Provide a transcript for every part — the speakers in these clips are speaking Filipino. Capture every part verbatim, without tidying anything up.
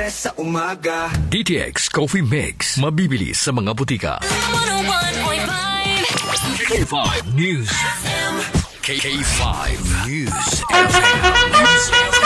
sa umaga. D T X Coffee Mix. Mabibili sa mga butika. one oh one point five K five News. K five News. News.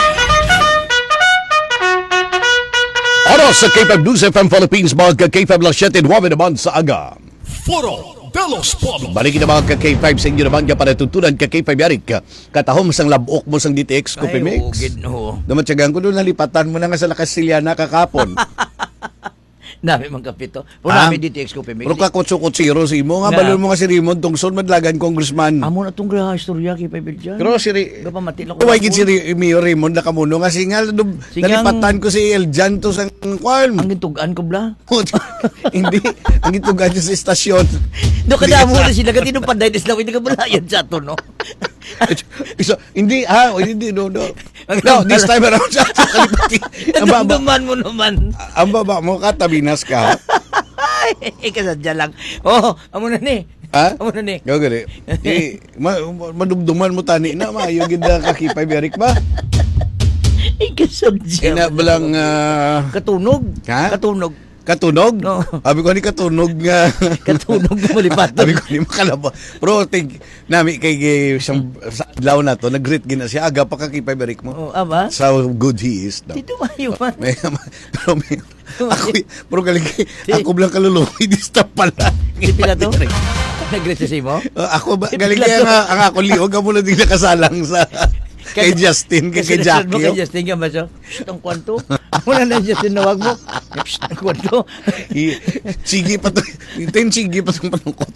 Oras sa K five News F M Philippines, mga ka-K five Las siete nueve naman sa aga. Foro de los Pueblos. Balikin na mga ka-K five sa inyo naman ka para tutunan ka-K five yarik ka. Katahom sang labok mo sang D T X Coffee Ay, Mix. ugid no. Namatsagang ko doon nalipatan mo na nga sa Lakasiliana kakapon. Nami mang kapito. O Ah, nami D T X Coffee Mix. Pero ka kutsyo-kutsiro si mo. Nga Nga. balon mo nga si Raymond Tungson madlagan congressman. Amo na tong graha istorya kay Pabel dyan. Pero si Ray... Gapamati lang ko. Kuway gid si Ray- Mayor Raymond nakamuno nga si nga dum- Sigang- nalipatan ko si Eljan to sa kwan. Ang gitugan ko bla. Hindi. Ang itugan niya sa estasyon. Do kada mo na sila katino panday des lawin nga bulayan sa to no. Iso, hindi ha, o, hindi no no. No, this time around sa kalipati. Ang baba, Dumduman mo naman. ang baba mo ka tabinas ka. Ay, kasadya lang. Oh, amo na ni. Ha? Amo na ni. Yo gani. Eh, ma, ma- madumduman mo tani na maayo gid na kakipay berik ba? Ay, kasadya. Ina balang ah, Katunog. Ha? Katunog. katunog. No. Abi ko ni katunog nga. Katunog na malipat. Abi ko ni makalabo. Pero tig nami kay kay siyang sa adlaw na to nag-greet gina siya aga pa kakipay berik mo. Oh, ama. So good he is. No? Dito mayo man. May, pero may, ako, pero galing, ako lang kaluluwi, di stop pala. Si Pilato? Nag-greet sa mo? Uh, ako ba, Si galing Pilato. kaya nga, ang ako liog, ako lang din nakasalang sa, kay Justin, kay, kay Kasi mo kay Jackie. Justin ka ba siya? Shh, ang kwanto. Ako na lang Justin nawag mo. Shh, ang kwanto. I- Sige pa to, ito yung sige pa itong panungkot.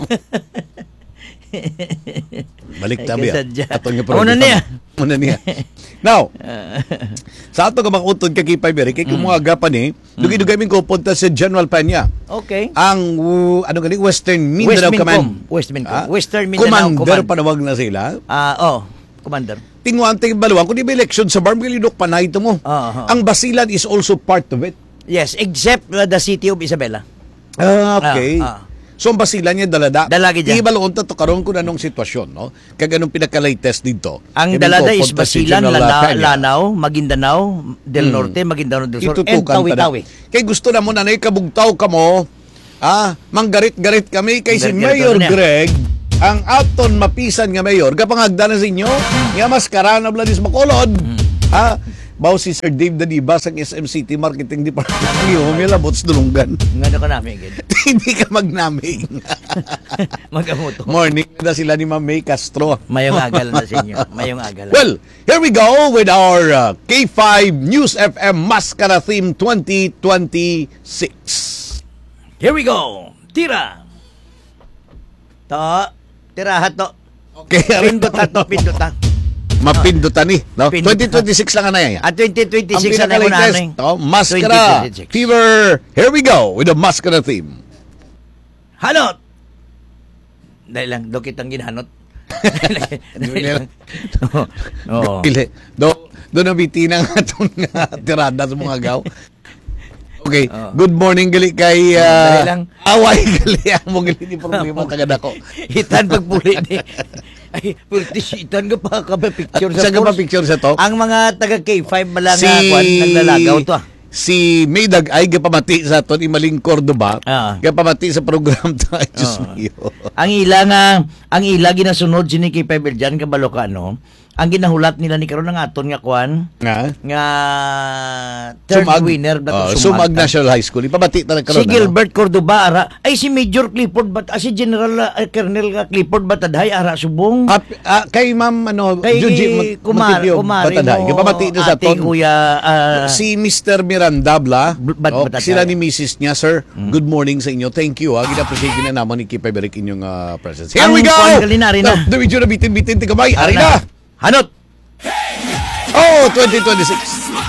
Balik tabi Ay, ah. kasadya. Atong nga Una niya. Una niya. Now, sa ato ka makutod kay Kipay Beri, kay kumuhaga pa ni, dugi-dugay min ko punta sa General Peña. Okay. Ang, uh, ano gani, Western West Mindanao Command. Mincom. West Mincom. Ah, Western Mindanao Commander Command. panawag na sila. Ah, oh, Commander. Tingwan ting baluan kung di ba election sa Barmilidok panay ito mo. Ah, ah. Ang Basilan is also part of it. Yes, except uh, the city of Isabela. Ah, okay. Ah, ah. So ang Basilan niya dalada. Dalagi dyan. Di baluon ta to karon kun anong sitwasyon, no? Kag anong pinaka-latest dito. Ang Ibig dalada ko, is punta si Basilan, General Lana, Peña. Lanao, Maguindanao del Norte, Maguindanao del Sur, and Itutukan ta na. Tawi-Tawi. Kay gusto na mo na nay kabugtaw ka mo. Ah, manggarit-garit kami kay si Garit-garit Mayor na niya. Greg. Ang aton mapisan nga mayor, kapangagda na sa inyo, nga maskara na bladis makulod. Ah, bawo si Sir Dave Daniba sa S M C T Marketing Department. Yung milabot sa dulunggan. Nga na ka namin, gid. Hindi ka magnaming. Magamuto. Morning na sila ni Ma'am May Castro. Mayong agal na sa inyo. Mayong agal. Well, here we go with our uh, K five News F M Mascara Theme twenty twenty-six. Here we go. Tira. To. Tirahat to. Okay, Pindutan to, pindutan. mapindutan ni, no? Pindutan. twenty twenty-six lang na yan. At twenty Ang twenty-six na ko pinaka-latest, namin. no? Mascara twenty twenty-six. Fever. Here we go with the Mascara Theme. Hanot! Dahil lang, do kitang ginhanot. Dahil lang. Oo. Pili. Do, do na bitinang atong uh, tirada sa mga gaw. Okay, Oh. good morning gali kay Dali uh, lang. away gali ang mo gali ni problema tagad ako. Itan pagpuli ni. Ay, pulti si Itan ka pa ka ba picture sa Sa ka pa post? picture sa to? Ang mga taga K five malanga Si kwan naglalagaw to. ah. Si Maydag ay gapamati sa to ni Maling Cordoba. Ah. Gapamati sa program to. Ay, Diyos Oo. mio. Ang ila nga, ang ila ginasunod si K five dyan kabalo ka no. Ang ginahulat nila ni karon nga aton nga kwan Nga. nga third Sumag, winner uh, dato Sumag National High School. Ipamati ta Si karon. Gilbert Cordoba ara ay si Major Clifford bat ah, si General uh, Colonel uh, Clifford Batadhay ara subong Ah, ah, kay Ma'am ano, kay Juji kumar Montipio kumari Bataday. mo Gapamati na sa ate ton. kuya ah, Si Mister Miranda Bla, B- Bat- oh, Bataday. sila ni Missus niya, sir. Good morning sa inyo. Thank you. Ha. Gina-appreciate na naman ni Kipay Berik inyong uh, presence. Here Ang we go! kwan galinari na. The video na bitin-bitin. Tigamay. Ari Ano? na! Hanot Oh, twenty twenty-six.